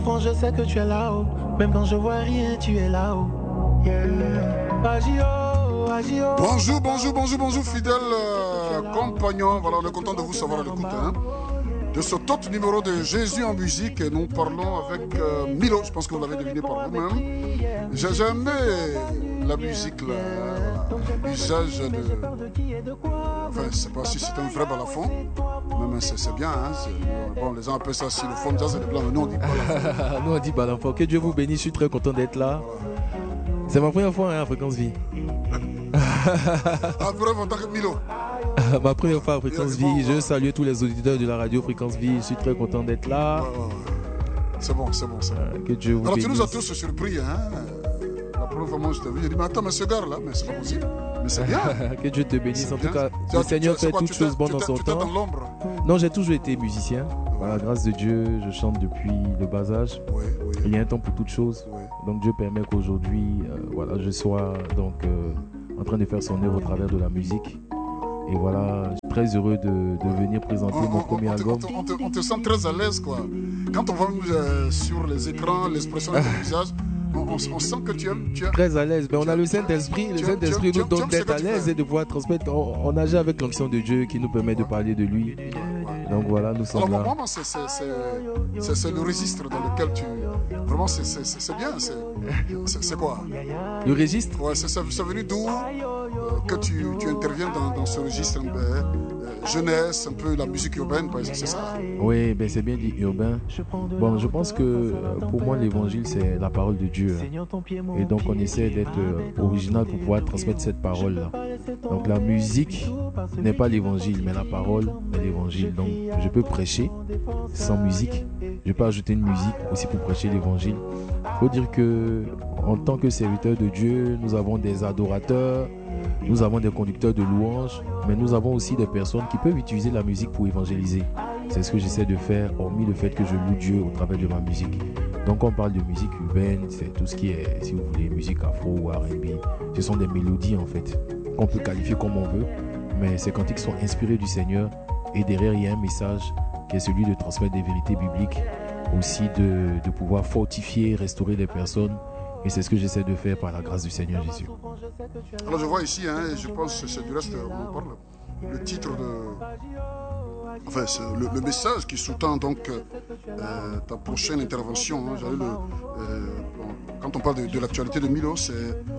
Quand je sais que tu es là-haut, même quand je vois rien, tu es là-haut. Yeah. Bonjour, fidèles compagnons. Voilà, on est content de vous savoir à l'écoute. De ce top numéro de Jésus en musique, et nous parlons avec Milo. Je pense que vous l'avez deviné par vous-même. J'ai aimé la musique, l'usage de. Enfin, je ne sais pas si c'est un vrai balafon, mais c'est bien. Bon, les gens appellent ça xylophone, ça c'est les blancs, mais nous on dit balafon. Nous on dit balafon. Que Dieu vous bénisse, je suis très content d'être là. C'est ma première fois à Fréquence Vie. Preuve en tant que Milo. Ma première fois à Fréquence Vie. Je salue tous les auditeurs de la radio Fréquence Vie. Je suis très content d'être là. C'est bon. Que Dieu vous bénisse. Alors tu nous as tous surpris, La première fois, moi je t'ai vu, j'ai dit, mais attends, mais ce gars-là, mais c'est pas possible. Mais c'est bien. Que Dieu te bénisse. En tout cas, le Seigneur fait toutes choses bonnes en son temps. Dans l'ombre. Non, j'ai toujours été musicien. Par la grâce de Dieu, je chante depuis le bas âge. Oui. Il y a un temps pour toutes choses. Oui. Donc Dieu permet qu'aujourd'hui, je sois donc en train de faire son œuvre au travers de la musique. Et voilà, je suis très heureux de venir présenter mon premier album. On te sent très à l'aise, quoi. Quand on voit sur les écrans l'expression de ton visage, on sent que tu aimes. Très à l'aise. Mais on a le Saint-Esprit. Le Saint-Esprit nous donne d'être à l'aise et de pouvoir transmettre. On agit avec l'onction de Dieu qui nous permet de parler de lui. Donc voilà, nous sommes là. Alors, vraiment, c'est le registre dans lequel tu. Vraiment, c'est bien. C'est quoi? Le registre? Ouais, c'est venu d'où que tu interviens dans ce registre jeunesse, un peu la musique urbaine, par exemple, c'est ça? Oui, c'est bien dit urbain. Bon, je pense que pour moi, l'évangile, c'est la parole de Dieu. Et donc, on essaie d'être original pour pouvoir transmettre cette parole-là. Donc, la musique n'est pas l'évangile, mais la parole est l'évangile. Donc, je peux prêcher sans musique. Je peux ajouter une musique aussi pour prêcher l'évangile. Il faut dire que, en tant que serviteur de Dieu, nous avons des adorateurs, nous avons des conducteurs de louanges, mais nous avons aussi des personnes qui peuvent utiliser la musique pour évangéliser. C'est ce que j'essaie de faire, hormis le fait que je loue Dieu au travers de ma musique. Donc on parle de musique urbaine, c'est tout ce qui est, si vous voulez, musique afro ou R&B. Ce sont des mélodies en fait, qu'on peut qualifier comme on veut, mais ces cantiques sont inspirés du Seigneur et derrière il y a un message qui est celui de transmettre des vérités bibliques, aussi de pouvoir fortifier, restaurer les personnes. Et c'est ce que j'essaie de faire par la grâce du Seigneur Jésus. Alors je vois ici, je pense que c'est du reste, on parle, le titre de... Enfin, c'est le message qui sous-tend donc ta prochaine intervention. Quand on parle de l'actualité de Milo, c'est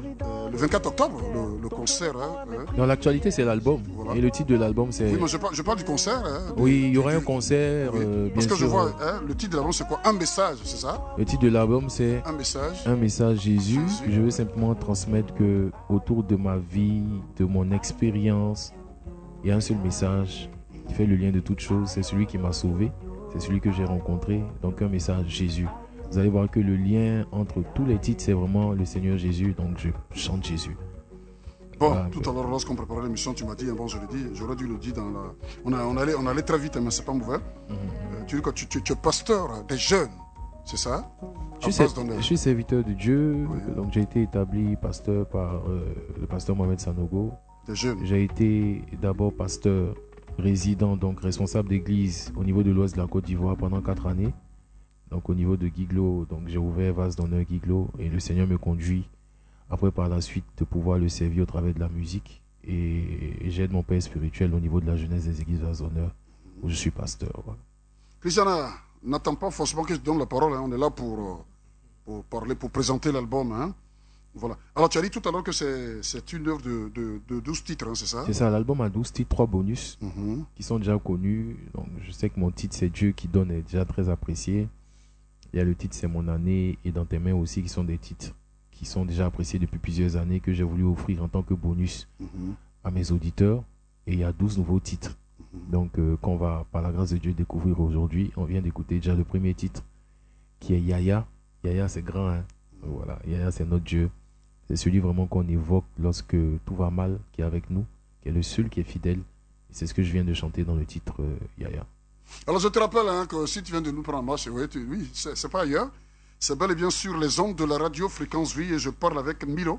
le 24 octobre, le concert. Dans l'actualité, c'est l'album. Voilà. Et le titre de l'album, c'est... Oui, mais je parle du concert. Oui, il y aura un concert, bien parce que sûr. je vois, le titre de l'album, c'est quoi? Un message, c'est ça? Le titre de l'album, c'est... Un message Jésus. Je veux simplement transmettre que autour de ma vie, de mon expérience, il y a un seul message qui fait le lien de toutes choses. C'est celui qui m'a sauvé. C'est celui que j'ai rencontré. Donc un message Jésus. Vous allez voir que le lien entre tous les titres, c'est vraiment le Seigneur Jésus. Donc je chante Jésus. Bon, voilà, tout à l'heure, lorsqu'on préparait l'émission, tu m'as dit, bon, je l'ai dit, j'aurais dû le dire dans la... On allait très vite, mais c'est pas mauvais. Tu dis que tu es pasteur des jeunes, c'est ça? Je suis serviteur de Dieu. Oui. Donc j'ai été établi pasteur par le pasteur Mohamed Sanogo. Des jeunes. J'ai été d'abord pasteur résident, donc responsable d'église au niveau de l'ouest de la Côte d'Ivoire pendant 4 années. Donc au niveau de Guiglo, donc j'ai ouvert Vase d'honneur Guiglo et le Seigneur me conduit après par la suite de pouvoir le servir au travers de la musique. Et j'aide mon père spirituel au niveau de la jeunesse des églises Vase d'honneur où je suis pasteur. Voilà. Christiana, n'attends pas forcément que je te donne la parole, on est là pour parler, pour présenter l'album. Voilà. Alors tu as dit tout à l'heure que c'est une œuvre de 12 titres, c'est ça? C'est ça, l'album a 12 titres, 3 bonus qui sont déjà connus. Donc je sais que mon titre c'est Dieu qui donne est déjà très apprécié. Il y a le titre c'est Mon année et Dans tes mains aussi qui sont des titres qui sont déjà appréciés depuis plusieurs années que j'ai voulu offrir en tant que bonus à mes auditeurs. Et il y a 12 nouveaux titres. Donc qu'on va par la grâce de Dieu découvrir aujourd'hui. On vient d'écouter déjà le premier titre qui est Yaya. Yaya c'est grand, hein? Voilà, Yaya c'est notre Dieu. C'est celui vraiment qu'on évoque lorsque tout va mal, qui est avec nous, qui est le seul qui est fidèle. Et c'est ce que je viens de chanter dans le titre Yaya. Alors je te rappelle que si tu viens de nous prendre en marche, oui, c'est pas ailleurs. C'est bel et bien sur les ondes de la radio Fréquence Vie et je parle avec Milo,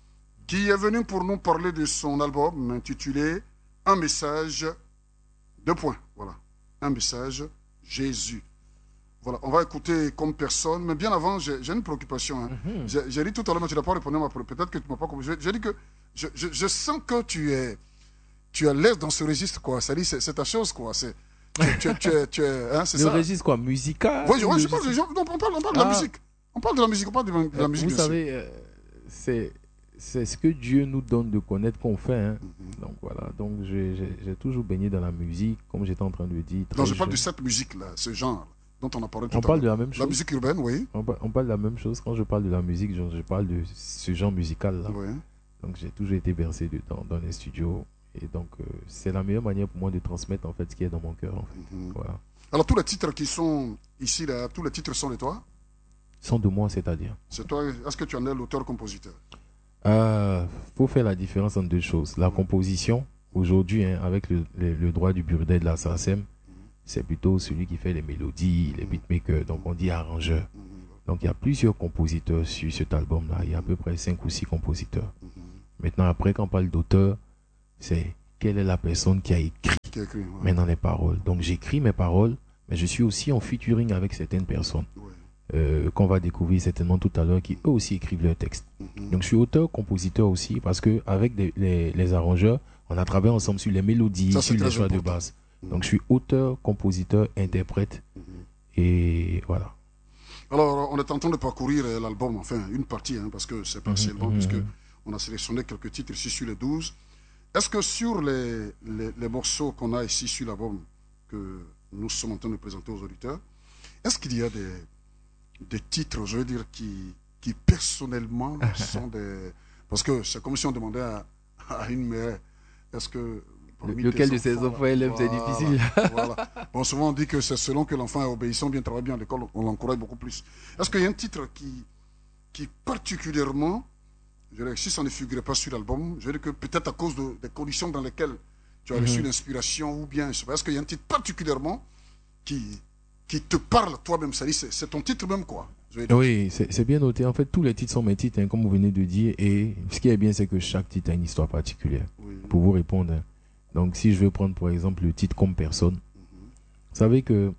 qui est venu pour nous parler de son album intitulé Un message, 2 points, voilà. Un message, Jésus. Voilà, on va écouter comme personne. Mais bien avant, j'ai une préoccupation. Hein. J'ai dit tout à l'heure, mais tu n'as pas répondu à ma préoccupation. Peut-être que tu ne m'as pas compris. J'ai dit que je sens que tu es à l'aise dans ce registre, quoi. C'est ta chose, quoi. C'est hein, le ça. registre, quoi, musical? Oui, je parle de gens. Non, on parle de la musique. On parle de la musique, on parle de la musique. Vous savez, c'est ce que Dieu nous donne de connaître qu'on fait. Hein. Donc voilà, donc j'ai toujours baigné dans la musique, comme j'étais en train de le dire. Non, je parle de cette musique-là, ce genre dont on a parlé tout à l'heure. On parle de la même chose. La musique urbaine, oui. On parle de la même chose. Quand je parle de la musique, je parle de ce genre musical-là. Oui. Donc j'ai toujours été bercé dans les studios. Et donc c'est la meilleure manière pour moi de transmettre en fait ce qui est dans mon cœur. En fait. Voilà. Alors tous les titres qui sont ici, là, tous les titres sont de toi? Sont de moi, c'est-à-dire? C'est toi. Est-ce que tu en es l'auteur-compositeur? Faut faire la différence entre deux choses. La composition, aujourd'hui, hein, avec le droit du bureau de la SACEM, c'est plutôt celui qui fait les mélodies, les beatmakers, donc on dit arrangeur. Donc il y a plusieurs compositeurs sur cet album-là, il y a à peu près 5 ou 6 compositeurs. Maintenant, après, quand on parle d'auteur, c'est quelle est la personne qui a écrit maintenant les paroles. Donc j'écris mes paroles, mais je suis aussi en featuring avec certaines personnes. Qu'on va découvrir certainement tout à l'heure, qui eux aussi écrivent leurs textes. Donc je suis auteur-compositeur aussi, parce que avec les arrangeurs, on a travaillé ensemble sur les mélodies, sur les choix de base. Donc je suis auteur, compositeur, interprète, et voilà. Alors on est en train de parcourir l'album, enfin une partie, hein, parce que c'est partiellement, puisque on a sélectionné quelques titres ici sur les 12. Est-ce que sur les morceaux qu'on a ici sur l'album, que nous sommes en train de présenter aux auditeurs, est-ce qu'il y a des titres, je veux dire, qui personnellement sont des... Parce que c'est comme si on demandait à une mère, est-ce que... Lequel de ses enfants elle aime, c'est difficile. Voilà. Bon, souvent on dit que c'est selon que l'enfant est obéissant, bien travaille bien à l'école, on l'encourage beaucoup plus. Est-ce qu'il y a un titre qui particulièrement, je veux dire, si ça ne figurait pas sur l'album, je veux dire que peut-être à cause des conditions dans lesquelles tu as reçu l'inspiration, ou bien, est-ce qu'il y a un titre particulièrement qui te parle toi-même, c'est ton titre même, quoi. Oui, c'est bien noté. En fait, tous les titres sont mes titres, hein, comme vous venez de dire. Et ce qui est bien, c'est que chaque titre a une histoire particulière. Pour vous répondre. Hein. Donc, si je veux prendre, par exemple, le titre Comme personne, vous savez que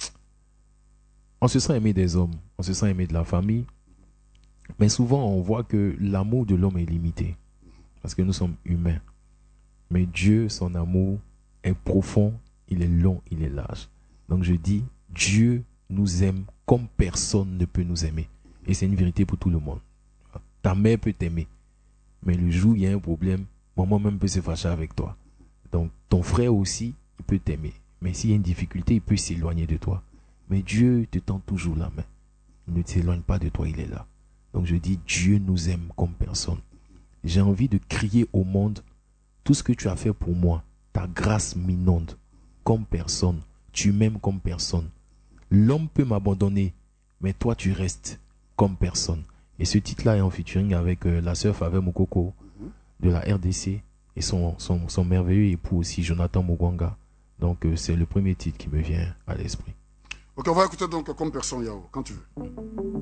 on se sent aimé des hommes, on se sent aimé de la famille. Mais souvent, on voit que l'amour de l'homme est limité. Parce que nous sommes humains. Mais Dieu, son amour est profond, il est long, il est large. Donc, je dis, Dieu nous aime comme personne ne peut nous aimer. Et c'est une vérité pour tout le monde. Ta mère peut t'aimer. Mais le jour où il y a un problème, maman même peut se fâcher avec toi. Donc ton frère aussi, il peut t'aimer. Mais s'il y a une difficulté, il peut s'éloigner de toi. Mais Dieu te tend toujours la main. Il ne s'éloigne pas de toi, il est là. Donc je dis, Dieu nous aime comme personne. J'ai envie de crier au monde, tout ce que tu as fait pour moi, ta grâce m'inonde comme personne. Tu m'aimes comme personne. L'homme peut m'abandonner, mais toi tu restes comme personne. Et ce titre-là est en featuring avec la sœur Faveur Moukoko de la RDC et son merveilleux époux aussi, Jonathan Mugwanga. Donc c'est le premier titre qui me vient à l'esprit. Ok, on va écouter donc Comme personne, Yao, quand tu veux.